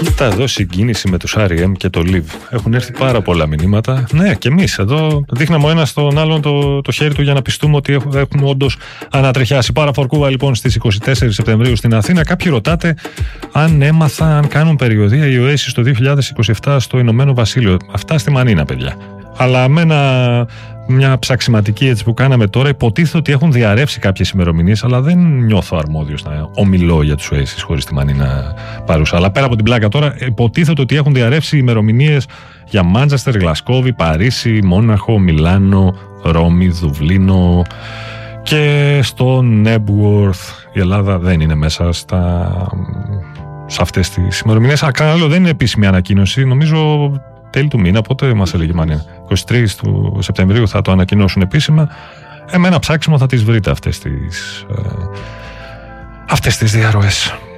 Κοίτα εδώ συγκίνηση με τους R.E.M. και το Live. Έχουν έρθει πάρα πολλά μηνύματα. Ναι, και εμείς εδώ δείχναμε ο ένας στον άλλον το χέρι του για να πιστούμε ότι έχουμε όντως ανατρεχιάσει. Παραφορκούβα λοιπόν στις 24 Σεπτεμβρίου στην Αθήνα. Κάποιοι ρωτάτε αν έμαθα αν κάνουν περιοδεία οι Oasis το 2027 στο Ηνωμένο Βασίλειο. Αυτά στη Μανίνα, παιδιά. Αλλά με μια ψαξιματική έτσι που κάναμε τώρα, υποτίθεται ότι έχουν διαρρεύσει κάποιες ημερομηνίες, αλλά δεν νιώθω αρμόδιος να ομιλώ για τους Oasis χωρίς τη Μανίνα παρούσα. Αλλά πέρα από την πλάκα τώρα, υποτίθεται ότι έχουν διαρρεύσει ημερομηνίες για Μάντσεστερ, Γλασκόβι, Παρίσι, Μόναχο, Μιλάνο, Ρώμη, Δουβλίνο και στο Νέμπουορθ. Η Ελλάδα δεν είναι μέσα σε αυτές τις ημερομηνίες. Ακραναλώ, δεν είναι επίσημη ανακοίνωση. Νομίζω τέλη του μήνα, πότε μας έλεγε η Μανίνα, 23 του Σεπτεμβρίου θα το ανακοινώσουν επίσημα. Με ένα ψάξιμο θα τις βρείτε αυτές τις διαρροές.